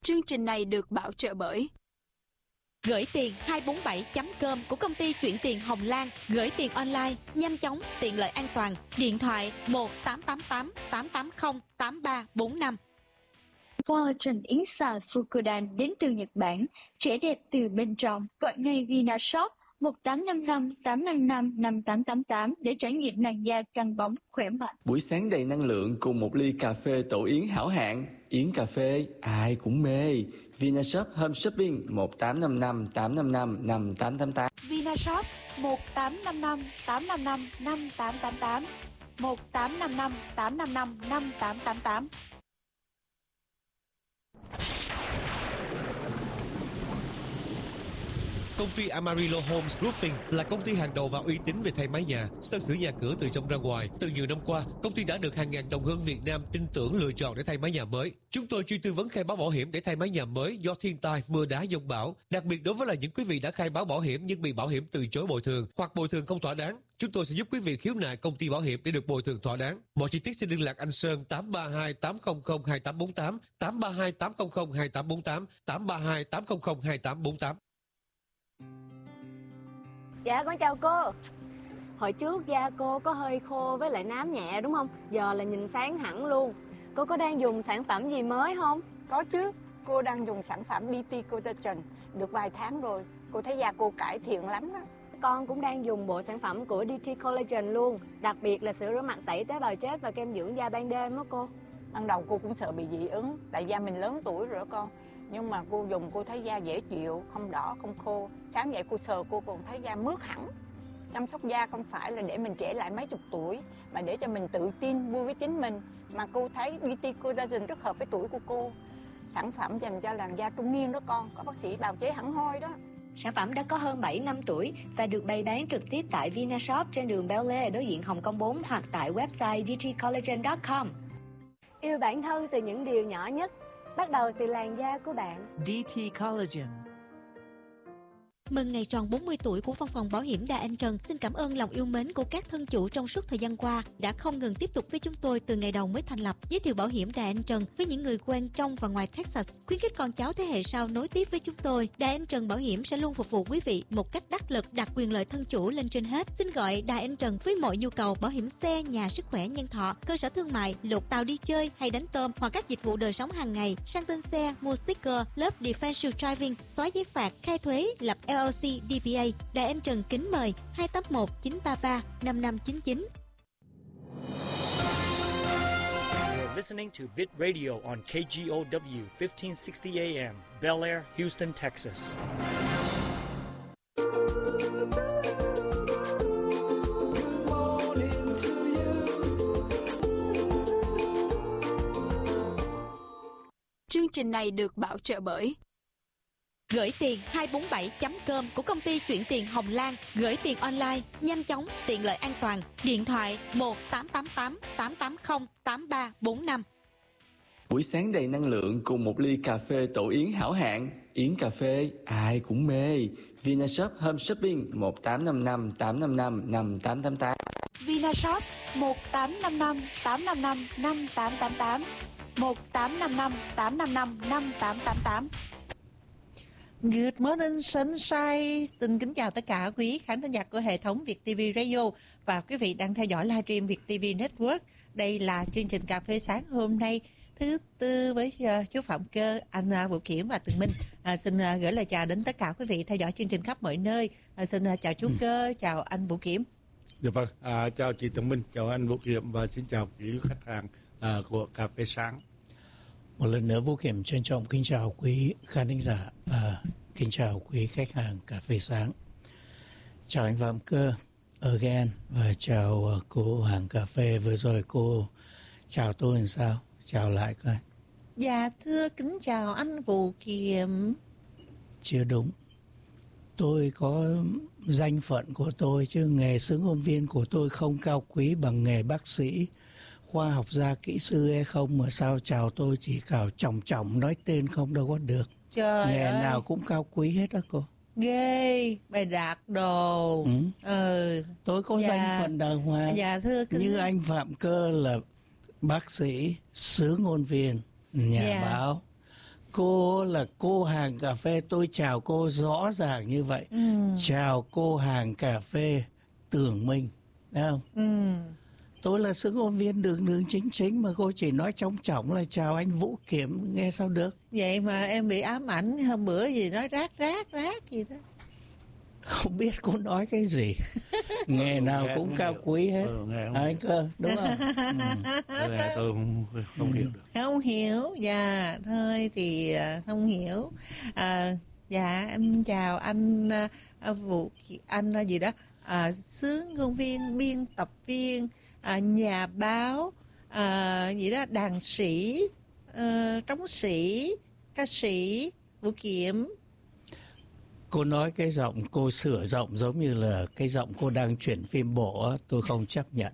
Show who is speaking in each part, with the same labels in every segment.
Speaker 1: Chương trình này được bảo trợ bởi
Speaker 2: Gửi tiền 247.com của công ty chuyển tiền Hồng Lan. Gửi tiền online, nhanh chóng, tiện lợi an toàn. Điện thoại 1888 880 8345.
Speaker 3: Collagen yến xào Fukudan đến từ Nhật Bản, trẻ đẹp từ bên trong. Gọi ngay Vinashop 1855 855 5888 để trải nghiệm làn da căng bóng, khỏe mạnh.
Speaker 4: Buổi sáng đầy năng lượng cùng một ly cà phê tổ yến hảo hạng. Yến cà phê ai cũng mê. Vinashop Home Shopping 1855 855 5888.
Speaker 1: Vinashop 1855 855 5888 1855 855 5888.
Speaker 5: Công ty Amarillo Homes Roofing là công ty hàng đầu và uy tín về thay mái nhà, sơn sửa nhà cửa từ trong ra ngoài. Từ nhiều năm qua, công ty đã được hàng ngàn đồng hương Việt Nam tin tưởng lựa chọn để thay mái nhà mới. Chúng tôi chuyên tư vấn khai báo bảo hiểm để thay mái nhà mới do thiên tai, mưa đá, dông bão. Đặc biệt đối với những quý vị đã khai báo bảo hiểm nhưng bị bảo hiểm từ chối bồi thường hoặc bồi thường không thỏa đáng, chúng tôi sẽ giúp quý vị khiếu nại công ty bảo hiểm để được bồi thường thỏa đáng. Mọi chi tiết xin liên lạc anh Sơn 832 800 2848, 832 800 2848, 832 800 2848.
Speaker 6: Dạ con chào cô. Hồi trước da cô có hơi khô với lại nám nhẹ đúng không? Giờ là nhìn sáng hẳn luôn. Cô có đang dùng sản phẩm gì mới không?
Speaker 7: Có chứ, cô đang dùng sản phẩm DT Collagen được vài tháng rồi. Cô thấy da cô cải thiện lắm đó.
Speaker 6: Con cũng đang dùng bộ sản phẩm của DT Collagen luôn. Đặc biệt là sữa rửa mặt tẩy tế bào chết và kem dưỡng da ban đêm đó cô.
Speaker 7: Ban đầu cô cũng sợ bị dị ứng, tại da mình lớn tuổi rồi đó con. Nhưng mà cô dùng cô thấy da dễ chịu, không đỏ, không khô. Sáng dậy cô sờ cô còn thấy da mướt hẳn. Chăm sóc da không phải là để mình trẻ lại mấy chục tuổi, mà để cho mình tự tin, vui với chính mình. Mà cô thấy DT Collagen rất hợp với tuổi của cô. Sản phẩm dành cho làn da trung niên đó con, có bác sĩ bào chế hẳn hoi đó.
Speaker 8: Sản phẩm đã có hơn 7 năm tuổi và được bày bán trực tiếp tại Vinashop trên đường Bel Air đối diện Hồng Kông 4 hoặc tại website dtcollagen.com.
Speaker 6: Yêu bản thân từ những điều nhỏ nhất, bắt đầu từ làn da của bạn.
Speaker 9: DT Collagen.
Speaker 2: Mừng ngày tròn 40 tuổi của Văn phòng Bảo hiểm Đà Anh Trần. Xin cảm ơn lòng yêu mến của các thân chủ trong suốt thời gian qua đã không ngừng tiếp tục với chúng tôi từ ngày đầu mới thành lập. Giới thiệu bảo hiểm Đà Anh Trần với những người quen trong và ngoài Texas. Khuyến khích con cháu thế hệ sau nối tiếp với chúng tôi. Đà Anh Trần Bảo hiểm sẽ luôn phục vụ quý vị một cách đắc lực, đặt quyền lợi thân chủ lên trên hết. Xin gọi Đà Anh Trần với mọi nhu cầu bảo hiểm xe, nhà, sức khỏe, nhân thọ, cơ sở thương mại, lột tàu đi chơi hay đánh tôm hoặc các dịch vụ đời sống hàng ngày, sang tên xe, mua sticker, lớp defensive driving, xóa giấy phạt, khai thuế, lập LLC, DBA. Đài Anh Trần kính mời 281 933 5599.
Speaker 10: You're listening to Vid Radio on KGOW 1560 AM, Bel Air, Houston, Texas.
Speaker 1: Chương trình này được bảo trợ bởi
Speaker 2: Gửi tiền 247.com của công ty chuyển tiền Hồng Lan. Gửi tiền online, nhanh chóng, tiện lợi an toàn. Điện thoại 1888 880 8345.
Speaker 4: Buổi sáng đầy năng lượng cùng một ly cà phê tổ yến hảo hạng. Yến cà phê ai cũng mê. Vinashop Home Shopping 1855 855 5888.
Speaker 1: Vinashop 1855 855 5888 1855 855 5888.
Speaker 11: Good morning sunshine. Xin kính chào tất cả quý khán thính giả của hệ thống Việt TV Radio và quý vị đang theo dõi livestream Việt TV Network. Đây là chương trình cà phê sáng hôm nay thứ tư với chú Phạm Cơ, anh Vũ Kiểm và Tường Minh. Xin gửi lời chào đến tất cả quý vị theo dõi chương trình khắp mọi nơi. Xin chào chú Cơ, chào anh Vũ Kiểm.
Speaker 12: Dạ vâng, chào chị Tường Minh, chào anh Vũ Kiểm và xin chào quý khách hàng của cà phê sáng.
Speaker 13: Một lần nữa Vũ Kiểm trân trọng kính chào quý khán thính giả và kính chào quý khách hàng cà phê sáng. Chào anh Phạm Cơ again và chào cô hàng cà phê vừa rồi. Cô chào tôi làm sao? Chào lại coi.
Speaker 11: Dạ thưa kính chào anh Vũ Kiểm.
Speaker 13: Chưa đúng. Tôi có danh phận của tôi chứ nghề xướng ngôn viên của tôi không cao quý bằng nghề bác sĩ, khoa học gia, kỹ sư hay không, mà sao chào tôi chỉ cào chỏng nói tên không đâu có được.
Speaker 11: Trời
Speaker 13: nghề
Speaker 11: ơi,
Speaker 13: nào cũng cao quý hết đó cô.
Speaker 11: Ghê, bày đạt đồ.
Speaker 13: Tôi có danh phận đàng hoàng.
Speaker 11: Dạ thưa kính...
Speaker 13: Như anh Phạm Cơ là bác sĩ, xướng ngôn viên, nhà báo. Cô là cô hàng cà phê, tôi chào cô rõ ràng như vậy. Chào cô hàng cà phê Tường Minh, thấy không? Tôi là xướng ngôn viên đường đường chính mà cô chỉ nói trong trọng là chào anh Vũ Kiểm, nghe sao được?
Speaker 11: Vậy mà em bị ám ảnh hôm bữa gì nói rác gì đó.
Speaker 13: Không biết cô nói cái gì. Nghề nào cũng cao quý hết. Anh Cơ, đúng không?
Speaker 12: Tôi không hiểu được.
Speaker 11: Không hiểu, dạ, thôi thì không hiểu. Dạ, em chào anh Vũ, anh gì đó, xướng ngôn viên, biên tập viên, nhà báo, gì đó, đàn sĩ, trống sĩ, ca sĩ, Vũ Kiểm.
Speaker 13: Cô nói cái giọng cô sửa giọng giống như là cái giọng cô đang chuyển phim bộ, tôi không chấp nhận.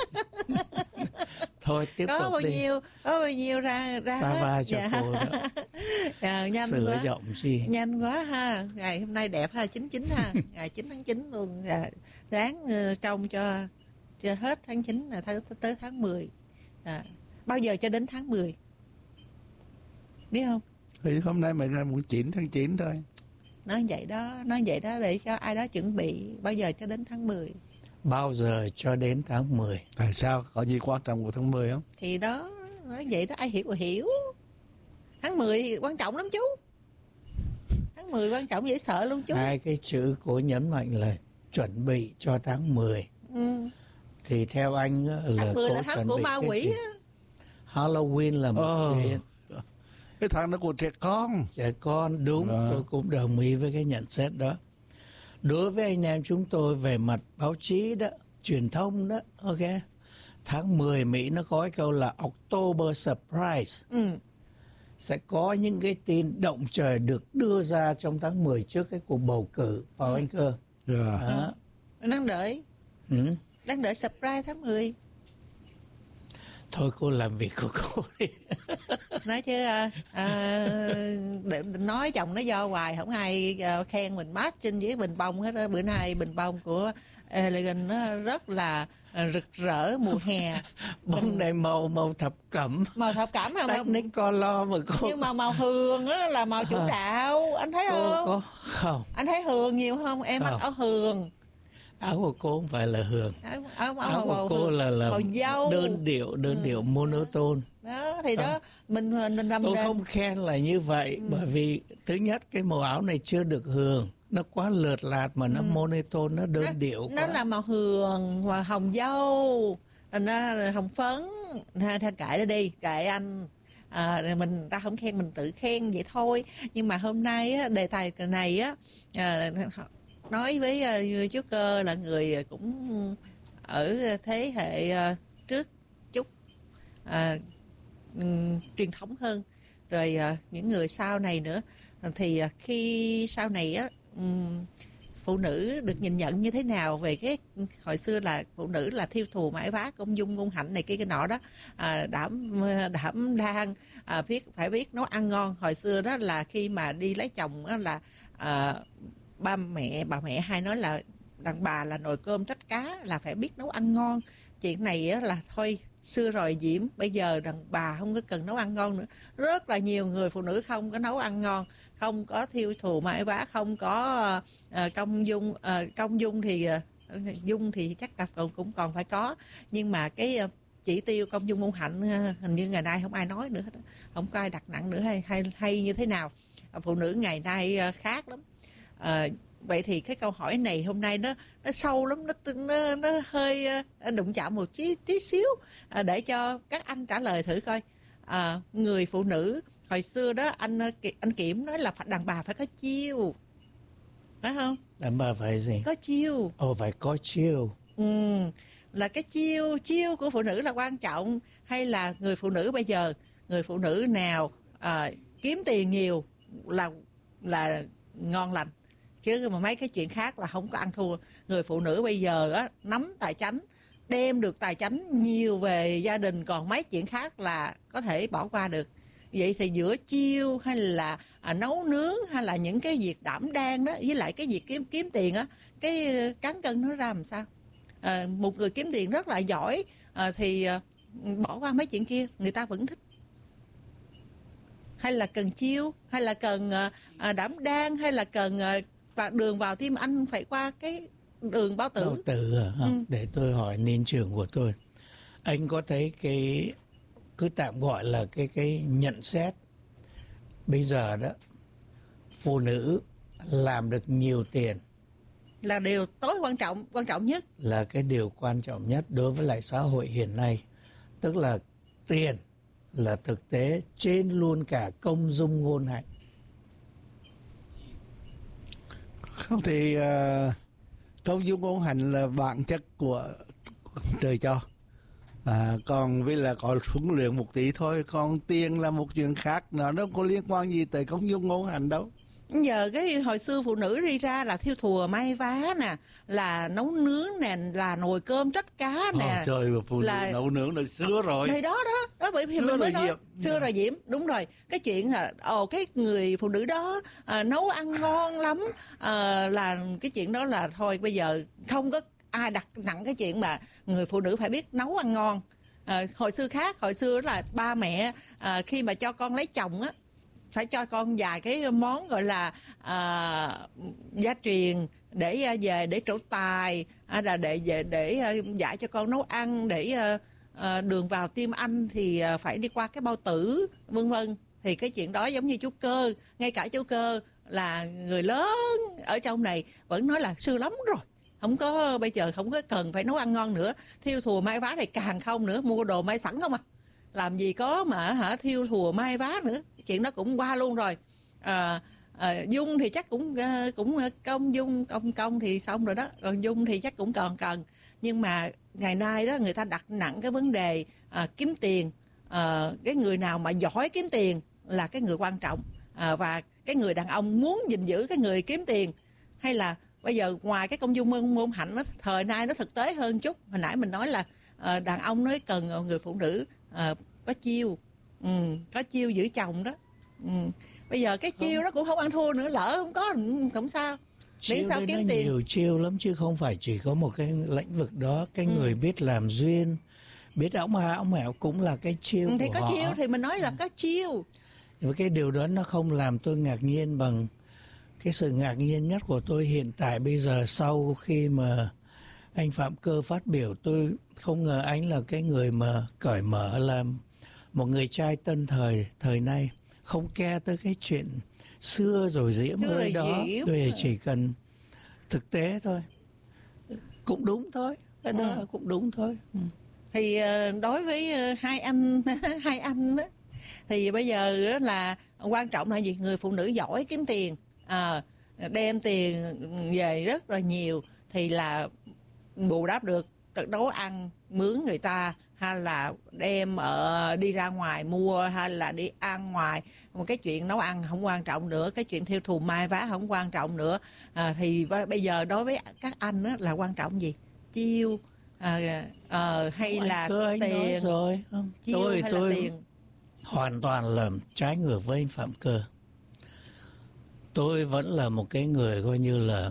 Speaker 13: Thôi tiếp tục đi.
Speaker 11: Có bao nhiêu ra
Speaker 13: Sava cho cô đó.
Speaker 11: Nhanh
Speaker 13: sửa
Speaker 11: quá.
Speaker 13: Giọng gì?
Speaker 11: Nhanh quá ha. Ngày hôm nay đẹp ha, 99 ha. Ngày 9 tháng 9 luôn. Ráng trông cho hết tháng 9 là tới tháng 10. Bao giờ cho đến tháng 10? Biết không?
Speaker 12: Thì hôm nay mình là 9 tháng 9 thôi.
Speaker 11: Nói vậy đó để cho ai đó chuẩn bị. Bao giờ cho đến tháng 10?
Speaker 13: Bao giờ cho đến tháng 10?
Speaker 12: Tại sao? Có gì quan trọng của tháng 10 không?
Speaker 11: Thì đó, nói vậy đó, ai hiểu. Tháng 10 thì quan trọng lắm chú. Tháng 10 quan trọng dễ sợ luôn chú.
Speaker 13: Hai cái chữ cô nhấn mạnh là chuẩn bị cho tháng 10. Thì theo anh là
Speaker 11: tháng 10
Speaker 13: cô
Speaker 11: là tháng
Speaker 13: chuẩn
Speaker 11: của
Speaker 13: bị
Speaker 11: ma
Speaker 13: cái
Speaker 11: quỷ
Speaker 13: gì? Halloween là một chuyện.
Speaker 12: Cái tháng đó của trẻ con.
Speaker 13: Trẻ con, đúng. Tôi cũng đồng ý với cái nhận xét đó. Đối với anh em chúng tôi về mặt báo chí đó, truyền thông đó, ok. Tháng 10 Mỹ nó có cái câu là October Surprise. Sẽ có những cái tin động trời được đưa ra trong tháng 10 trước cái cuộc bầu cử, phải anh Cơ?
Speaker 11: Đang đợi. Đang đợi surprise tháng 10.
Speaker 13: Thôi cô làm việc của cô đi.
Speaker 11: Nói chứ nói chồng nó do hoài, không ai khen mình matching với bình bông hết đó. Bữa nay bình bông của Elegant nó rất là rực rỡ mùa hè.
Speaker 13: Bông này màu thập cẩm.
Speaker 11: Màu thập cẩm hả?
Speaker 13: Technicolor mà cô.
Speaker 11: Nhưng mà màu hường á là màu chủ đạo, anh thấy không?
Speaker 13: Không.
Speaker 11: Anh thấy hường nhiều không? Em mặc áo hường.
Speaker 13: Áo của cô không phải là hường.
Speaker 11: Áo
Speaker 13: của cô là
Speaker 11: màu dâu.
Speaker 13: Đơn điệu monotone.
Speaker 11: Đó thì đó mình làm.
Speaker 13: Tôi không khen là như vậy, bởi vì thứ nhất cái màu áo này chưa được hường, nó quá lượt lạt mà nó monotone, nó đơn điệu quá.
Speaker 11: Nó là màu hường và hồng dâu, nó hồng phấn. Thôi kệ nó đi, kệ anh. Mình ta không khen, mình tự khen vậy thôi. Nhưng mà hôm nay á, đề tài này á, nói với chú Cơ là người cũng ở thế hệ trước chút truyền thống hơn, rồi những người sau này nữa, thì khi sau này á, phụ nữ được nhìn nhận như thế nào về cái hồi xưa là phụ nữ là thiêu thù mãi vá, công dung ngôn hạnh này kia cái nọ đó, đảm đang phải biết nấu ăn ngon. Hồi xưa đó là khi mà đi lấy chồng đó là bà mẹ hay nói là đàn bà là nồi cơm trách cá, là phải biết nấu ăn ngon. Chuyện này á là thôi xưa rồi Diễm, bây giờ đàn bà không có cần nấu ăn ngon nữa. Rất là nhiều người phụ nữ không có nấu ăn ngon, không có thiêu thù mãi vá, không có công dung thì chắc là cũng còn phải có, nhưng mà cái chỉ tiêu công dung ngôn hạnh hình như ngày nay không ai nói nữa, không có ai đặt nặng nữa hay như thế nào. Phụ nữ ngày nay khác lắm. Vậy thì cái câu hỏi này hôm nay nó sâu lắm, nó hơi đụng chạm một tí xíu, để cho các anh trả lời thử coi. Người phụ nữ hồi xưa đó, anh Kiểm nói là đàn bà phải có chiêu, phải không?
Speaker 13: Đàn bà phải gì?
Speaker 11: Có chiêu.
Speaker 13: Phải có chiêu.
Speaker 11: Là cái chiêu của phụ nữ là quan trọng, hay là người phụ nữ bây giờ, người phụ nữ nào kiếm tiền nhiều là ngon lành, chứ mà mấy cái chuyện khác là không có ăn thua. Người phụ nữ bây giờ á, nắm tài chánh, đem được tài chánh nhiều về gia đình, còn mấy chuyện khác là có thể bỏ qua được. Vậy thì giữa chiêu hay là nấu nướng hay là những cái việc đảm đang đó, với lại cái việc kiếm tiền á, cái cán cân nó ra làm sao? Một người kiếm tiền rất là giỏi thì bỏ qua mấy chuyện kia, người ta vẫn thích. hay là cần chiêu, hay là cần đảm đang, hay là cần đường vào tim anh phải qua cái đường bao tử.
Speaker 13: Bao tử Để tôi hỏi niên trưởng của tôi. Anh có thấy cái cứ tạm gọi là cái nhận xét bây giờ đó, phụ nữ làm được nhiều tiền
Speaker 11: là điều tối quan trọng nhất,
Speaker 13: là cái điều quan trọng nhất đối với lại xã hội hiện nay. Tức là tiền là thực tế trên luôn cả công dung ngôn hạnh.
Speaker 12: Không thì công dung ngôn hạnh là bản chất của trời cho. Còn với là có huấn luyện một tí thôi, còn tiền là một chuyện khác, nó đâu có liên quan gì tới công dung ngôn hạnh đâu.
Speaker 11: Giờ cái hồi xưa phụ nữ đi ra là thiêu thùa may vá nè, là nấu nướng nè, là nồi cơm trách cá nè.
Speaker 12: Trời, phụ nữ nấu nướng là xưa rồi.
Speaker 11: Thì đó bởi vì mình mới nói xưa rồi Diễm, đúng rồi. Cái chuyện là cái người phụ nữ đó nấu ăn ngon lắm, là cái chuyện đó là thôi bây giờ không có ai đặt nặng cái chuyện mà người phụ nữ phải biết nấu ăn ngon. Hồi xưa khác, hồi xưa là ba mẹ khi mà cho con lấy chồng á, phải cho con vài cái món gọi là gia truyền để về để trổ tài, là để dạy cho con nấu ăn, để đường vào tim anh thì phải đi qua cái bao tử, vân vân. Thì cái chuyện đó giống như chú Cơ, ngay cả chú Cơ là người lớn ở trong này vẫn nói là xưa lắm rồi, không có bây giờ không có cần phải nấu ăn ngon nữa, thiêu thùa may vá thì càng không nữa, mua đồ may sẵn không làm gì có mà thiêu thùa may vá nữa, chuyện đó cũng qua luôn rồi. Dung thì chắc cũng công thì xong rồi đó, còn dung thì chắc cũng còn cần, nhưng mà ngày nay đó người ta đặt nặng cái vấn đề kiếm tiền. Cái người nào mà giỏi kiếm tiền là cái người quan trọng, và cái người đàn ông muốn gìn giữ cái người kiếm tiền. Hay là bây giờ ngoài cái công dung môn hạnh đó, thời nay nó thực tế hơn chút. Hồi nãy mình nói là đàn ông nói cần người phụ nữ có chiêu, có chiêu giữ chồng đó. Bây giờ cái chiêu đó cũng không ăn thua nữa, lỡ không có cũng sao.
Speaker 13: Chiêu sao kiếm tiền nhiều chiêu lắm chứ không phải chỉ có một cái lĩnh vực đó. Cái người biết làm duyên, biết ống hẹo cũng là cái chiêu
Speaker 11: thì
Speaker 13: của
Speaker 11: có
Speaker 13: họ.
Speaker 11: Chiêu thì mình nói là có chiêu.
Speaker 13: Và cái điều đó nó không làm tôi ngạc nhiên bằng cái sự ngạc nhiên nhất của tôi hiện tại bây giờ, sau khi mà anh Phạm Cơ phát biểu. Tôi không ngờ anh là cái người mà cởi mở, làm một người trai tân thời nay, không ke tới cái chuyện xưa rồi diễm hơi đó. Tôi chỉ cần thực tế thôi, cũng đúng thôi, cái đó cũng đúng thôi.
Speaker 11: Thì đối với hai anh đó, thì bây giờ là quan trọng là gì? Người phụ nữ giỏi kiếm tiền, đem tiền về rất là nhiều, thì là bù đắp được nấu ăn mướn người ta, hay là đem đi ra ngoài mua, hay là đi ăn ngoài. Một cái chuyện nấu ăn không quan trọng nữa, cái chuyện thiêu thùa mai vá không quan trọng nữa. Thì bây giờ đối với các anh đó, là quan trọng gì? Chiêu hay là tiền?
Speaker 13: Nói rồi.
Speaker 11: Chiêu hay là tiền?
Speaker 13: Hoàn toàn là trái ngược với anh Phạm Cơ. Tôi vẫn là một cái người coi như là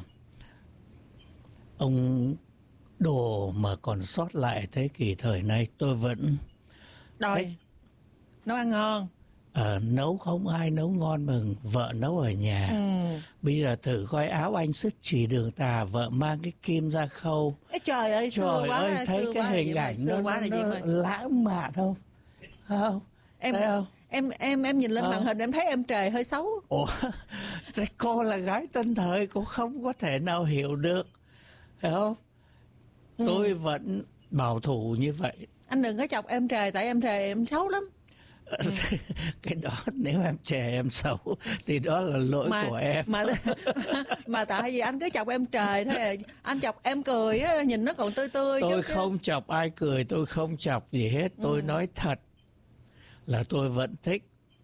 Speaker 13: ông đồ mà còn sót lại thế kỷ thời nay. Tôi vẫn
Speaker 11: đòi nấu ăn ngon.
Speaker 13: Nấu không ai nấu ngon bằng vợ nấu ở nhà. Bây giờ thử coi áo anh xuất chỉ đường tà, vợ mang cái kim ra khâu.
Speaker 11: Trời ơi,
Speaker 13: trời ơi, thấy cái hình ảnh nó lãng mạn không? Không?
Speaker 11: Em nhìn lên màn hình em thấy em Trề hơi xấu.
Speaker 13: Ủa, cô là gái tân thời, cô không có thể nào hiểu được, phải không? Tôi vẫn bảo thủ như vậy.
Speaker 11: Anh đừng có chọc em Trề, tại em Trề em xấu lắm.
Speaker 13: Cái đó nếu em Trề em xấu thì đó là lỗi của em.
Speaker 11: Mà tại vì anh cứ chọc em Trề thôi, anh chọc em cười á, nhìn nó còn tươi tươi.
Speaker 13: Tôi không chọc ai cười, tôi không chọc gì hết. Tôi nói thật là tôi vẫn thích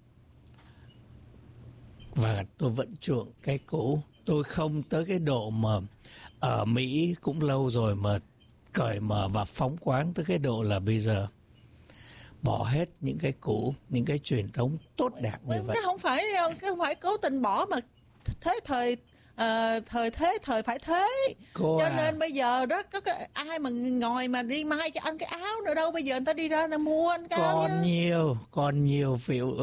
Speaker 13: và tôi vẫn chuộng cái cũ. Tôi không tới cái độ mà ở Mỹ cũng lâu rồi mà cởi mở và phóng khoáng tới cái độ là bây giờ bỏ hết những cái cũ, những cái truyền thống tốt đẹp như vậy.
Speaker 11: Nó không phải cố tình bỏ, mà thế thời thời phải thế.
Speaker 13: Cô
Speaker 11: Cho nên bây giờ đó có cái ai mà ngồi mà đi may cho anh cái áo nữa đâu, bây giờ người ta đi ra người ta mua anh cái áo
Speaker 13: còn nhiều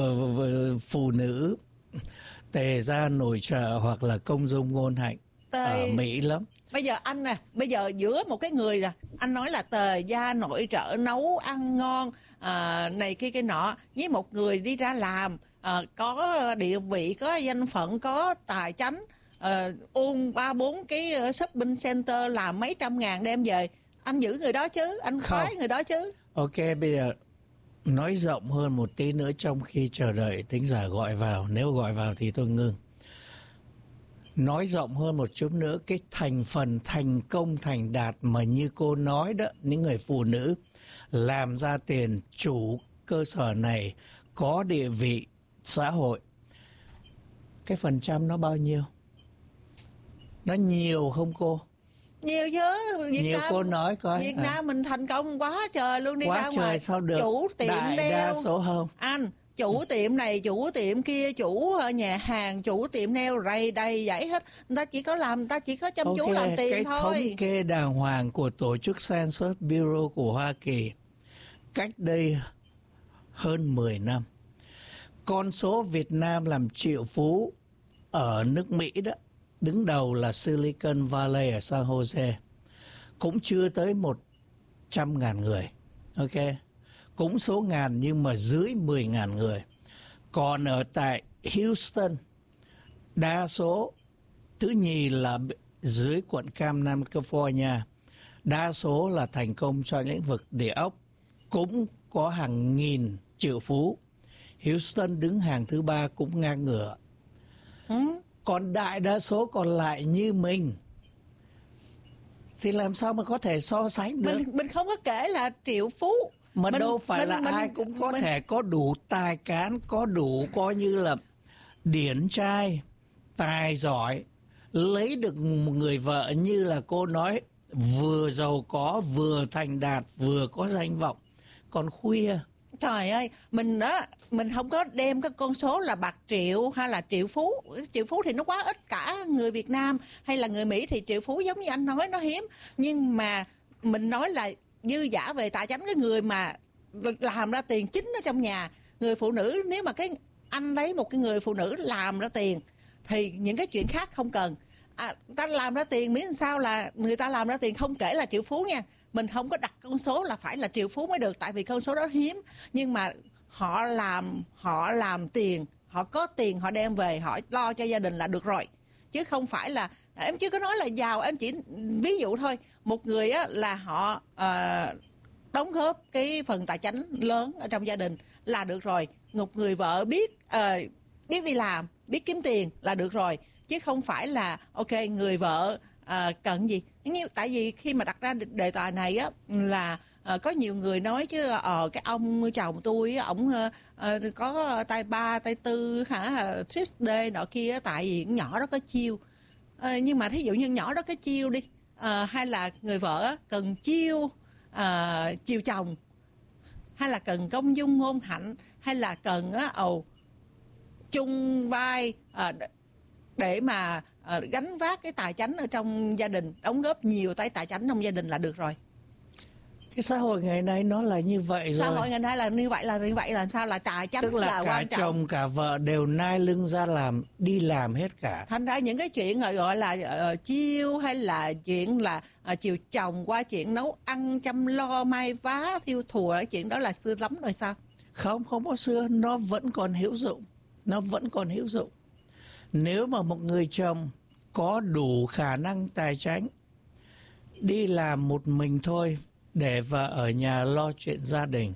Speaker 13: phụ nữ tề ra nội trợ hoặc là công dung ngôn hạnh ở Mỹ lắm.
Speaker 11: Bây giờ anh nè, bây giờ giữa một cái người nè, anh nói là tề gia nội trợ nấu ăn ngon này kia cái nọ, với một người đi ra làm có địa vị, có danh phận, có tài chánh, ôm 3-4 cái shopping center làm mấy trăm ngàn đem về, anh giữ người đó chứ, anh khoái người đó chứ.
Speaker 13: Ok, bây giờ nói rộng hơn một tí nữa trong khi chờ đợi thính giả gọi vào. Nếu gọi vào thì tôi ngưng. Nói rộng hơn một chút nữa, cái thành phần thành công thành đạt mà như cô nói đó, những người phụ nữ làm ra tiền, chủ cơ sở này, có địa vị xã hội, cái phần trăm nó bao nhiêu? Nó nhiều không cô?
Speaker 11: Nhiều chứ.
Speaker 13: Nhiều Nam, cô nói coi.
Speaker 11: Việt Nam mình thành công quá trời luôn, đi
Speaker 13: quá
Speaker 11: ra
Speaker 13: trời
Speaker 11: ngoài.
Speaker 13: Sao được?
Speaker 11: Chủ tiệm
Speaker 13: đa số không?
Speaker 11: Anh, chủ tiệm này, chủ tiệm kia, chủ nhà hàng, chủ tiệm nail đầy dãy hết. Người ta chỉ có chăm chú làm tiền
Speaker 13: cái
Speaker 11: thôi.
Speaker 13: Thống kê đàng hoàng của tổ chức Census Bureau của Hoa Kỳ cách đây hơn 10 năm. Con số Việt Nam làm triệu phú ở nước Mỹ đó, đứng đầu là Silicon Valley ở San Jose, cũng chưa tới 100.000 người. Ok, cũng số ngàn nhưng mà dưới 10.000 người. Còn ở tại Houston, đa số, thứ nhì là dưới quận Cam, Nam California, đa số là thành công trong lĩnh vực địa ốc, cũng có hàng nghìn triệu phú. Houston đứng hàng thứ 3 cũng ngang ngửa. Còn đại đa số còn lại như mình thì làm sao mà có thể so sánh được?
Speaker 11: Mình không có kể là triệu phú.
Speaker 13: Mà đâu phải là ai cũng có thể có đủ tài cán, có đủ coi như là điển trai, tài giỏi, lấy được một người vợ như là cô nói, vừa giàu có, vừa thành đạt, vừa có danh vọng. Còn khuya.
Speaker 11: Trời ơi, mình không có đem cái con số là bạc triệu hay là triệu phú. Triệu phú thì nó quá ít, cả người Việt Nam hay là người Mỹ thì triệu phú giống như anh nói nó hiếm. Nhưng mà mình nói là dư giả về tài chánh, cái người mà làm ra tiền chính ở trong nhà. Người phụ nữ, nếu mà cái anh lấy một cái người phụ nữ làm ra tiền thì những cái chuyện khác không cần. Ta làm ra tiền miễn sao là người ta làm ra tiền, không kể là triệu phú nha. Mình không có đặt con số là phải là triệu phú mới được, tại vì con số đó hiếm. Nhưng mà họ làm tiền, họ có tiền họ đem về, họ lo cho gia đình là được rồi. Chứ không phải là, em chưa có nói là giàu, em chỉ ví dụ thôi. Một người á, là họ đóng góp cái phần tài chánh lớn ở trong gia đình là được rồi. Một người vợ biết đi làm, biết kiếm tiền là được rồi. Chứ không phải là ok người vợ cần gì. Tại vì khi mà đặt ra đề tài này á, là có nhiều người nói chứ cái ông chồng tôi ổng có tay 3 tay 4 twist day nọ kia, tại vì nhỏ đó có chiêu. Nhưng mà thí dụ như nhỏ đó có chiêu đi, hay là người vợ cần chiêu chồng, hay là cần công dung ngôn hạnh, hay là cần chung vai để mà gánh vác cái tài chánh ở trong gia đình, đóng góp nhiều tới tài chánh trong gia đình là được rồi.
Speaker 13: Cái xã hội ngày nay nó là như vậy rồi.
Speaker 11: Xã hội ngày nay là như vậy, làm sao là tài chánh
Speaker 13: tức là
Speaker 11: quan trọng.
Speaker 13: Cả chồng cả vợ đều nai lưng ra đi làm hết cả.
Speaker 11: Thành ra những cái chuyện gọi là chiêu, hay là chuyện là chiều chồng qua chuyện nấu ăn, chăm lo, may vá, thiêu thùa, cái chuyện đó là xưa lắm rồi sao?
Speaker 13: Không có xưa, nó vẫn còn hữu dụng. Nếu mà một người chồng có đủ khả năng tài chánh, đi làm một mình thôi để vợ ở nhà lo chuyện gia đình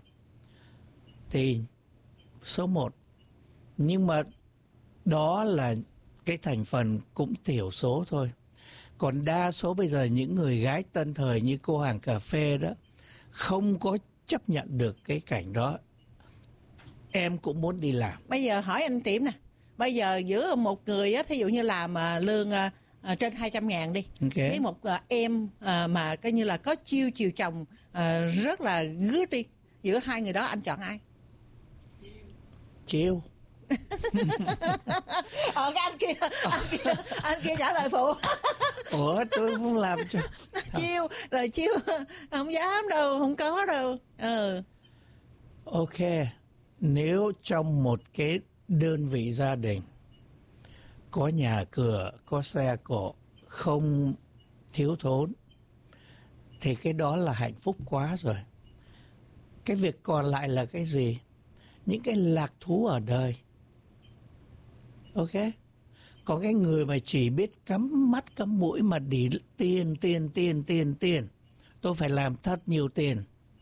Speaker 13: thì số 1. Nhưng mà đó là cái thành phần cũng thiểu số thôi. Còn đa số bây giờ những người gái tân thời như cô hàng cà phê đó không có chấp nhận được cái cảnh đó. Em cũng muốn đi làm.
Speaker 11: Bây giờ hỏi anh Tiệm nè, bây giờ giữa một người á, thí dụ như làm lương trên 200.000 đi, okay, với một em mà coi như là có chiêu chồng rất là gứt đi, giữa hai người đó anh chọn ai?
Speaker 13: Chiêu.
Speaker 11: Cái anh kia trả lời phụ.
Speaker 13: Ủa tôi muốn làm cho
Speaker 11: chiêu không dám đâu, không có đâu.
Speaker 13: Ok, nếu trong một cái đơn vị gia đình có nhà cửa, có xe cộ, không thiếu thốn, thì cái đó là hạnh phúc quá rồi. Cái việc còn lại là cái gì? Những cái lạc thú ở đời. Ok. Có cái người mà chỉ biết cắm mắt cắm mũi mà đi tiền. Tôi phải làm thật nhiều tiền.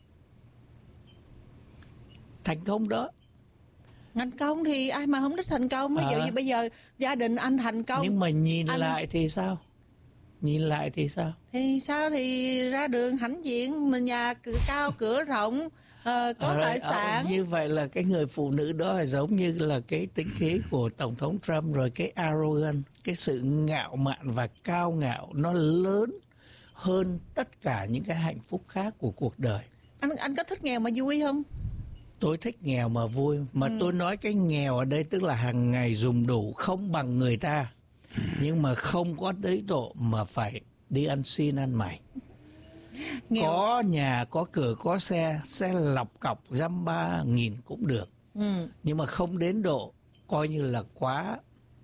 Speaker 13: Thành công đó.
Speaker 11: Thành công thì ai mà không thích thành công. Ví dụ như bây giờ gia đình anh thành công.
Speaker 13: Nhưng mà nhìn lại thì sao? Nhìn lại thì sao?
Speaker 11: Thì sao thì ra đường hãnh diện, mình nhà cao cửa rộng, có tài sản.
Speaker 13: Như vậy là cái người phụ nữ đó là giống như là cái tính khí của Tổng thống Trump, rồi cái arrogant, cái sự ngạo mạn và cao ngạo nó lớn hơn tất cả những cái hạnh phúc khác của cuộc đời.
Speaker 11: Anh có thích nghèo mà vui không?
Speaker 13: Tôi thích nghèo mà vui. Mà tôi nói cái nghèo ở đây tức là hàng ngày dùng đủ, không bằng người ta, nhưng mà không có tới độ mà phải đi ăn xin ăn mày. Nghèo. Có nhà, có cửa, có xe lọc cọc dăm 3.000 cũng được. Nhưng mà không đến độ coi như là quá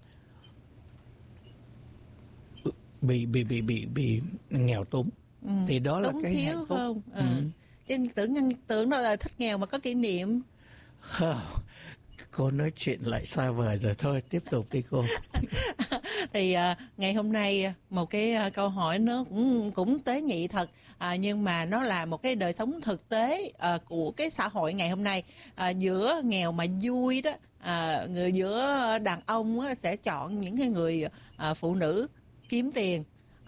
Speaker 13: bị nghèo túng. Thì đó là cái hạnh phúc.
Speaker 11: Không? Chứ tưởng đâu là thích nghèo mà có kỷ niệm.
Speaker 13: Cô nói chuyện lại xa vời rồi, thôi tiếp tục đi cô.
Speaker 11: Thì ngày hôm nay một cái câu hỏi nó cũng tế nhị thật, nhưng mà nó là một cái đời sống thực tế của cái xã hội ngày hôm nay. Giữa nghèo mà vui đó, giữa đàn ông sẽ chọn những cái người phụ nữ kiếm tiền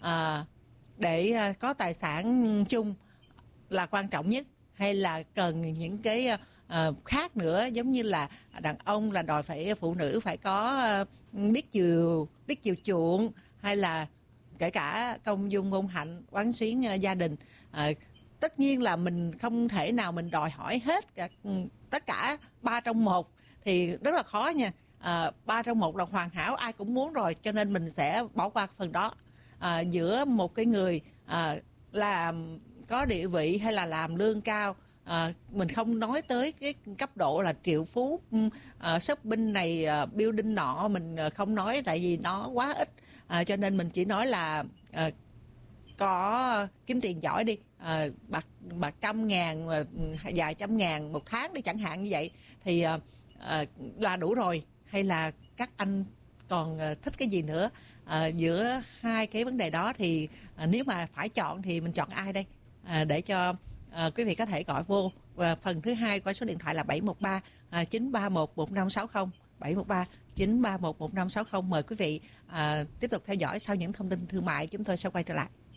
Speaker 11: để có tài sản chung là quan trọng nhất, hay là cần những cái khác nữa, giống như là đàn ông là đòi phải phụ nữ phải có biết chiều chuộng, hay là kể cả công dung ngôn hạnh, quán xuyến gia đình. Tất nhiên là mình không thể nào mình đòi hỏi hết tất cả 3 trong 1 thì rất là khó nha. 3 trong 1 là hoàn hảo, ai cũng muốn rồi, cho nên mình sẽ bỏ qua phần đó. Giữa một cái người làm có địa vị hay là làm lương cao, mình không nói tới cái cấp độ là triệu phú, shopping này, building nọ, mình không nói tại vì nó quá ít, cho nên mình chỉ nói là có kiếm tiền giỏi đi, bạc 100.000, vài trăm ngàn một tháng đi chẳng hạn, như vậy thì là đủ rồi. Hay là các anh còn thích cái gì nữa? Giữa hai cái vấn đề đó thì nếu mà phải chọn thì mình chọn ai đây? Để cho quý vị có thể gọi vô phần thứ hai qua số điện thoại là 713 931 1560, 713 931 1560. Mời quý vị tiếp tục theo dõi. Sau những thông tin thương mại chúng tôi sẽ quay trở lại.